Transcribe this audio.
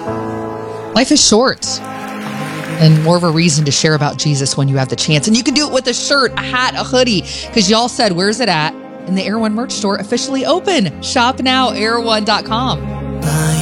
Life is short, and more of a reason to share about Jesus when you have the chance. And you can do it with a shirt, a hat, a hoodie, because y'all said, where's it at? In the Air One merch store, officially open. Shop now, air1.com.